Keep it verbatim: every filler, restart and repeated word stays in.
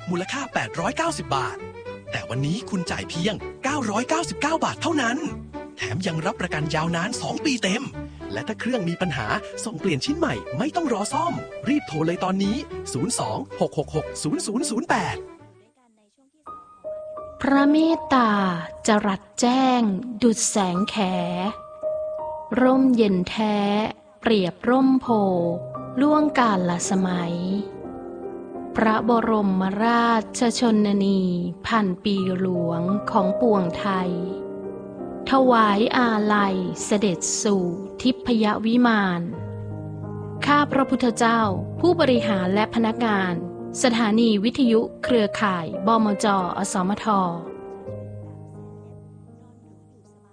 มูลค่าแปดร้อยเก้าสิบบาทแต่วันนี้คุณจ่ายเพียงเก้าร้อยเก้าสิบเก้าบาทเท่านั้นแถมยังรับประกันยาวนานสองปีเต็มและถ้าเครื่องมีปัญหาส่งเปลี่ยนชิ้นใหม่ไม่ต้องรอซ่อมรีบโทรเลยตอนนี้ศูนย์ สอง หก หก หก ศูนย์ ศูนย์ ศูนย์ แปดพระเมตตาจรัสแจ้งดุจแสงแขร่มเย็นแท้เปรียบร่มโพล่วงกาลสมัยพระบรมราชชนนีพันปีหลวงของปวงไทยถวายอาลัยเสด็จสู่ทิพยวิมานข้าพระพุทธเจ้าผู้บริหารและพนักงานสถานีวิทยุเครือข่ายบมจ.อสมท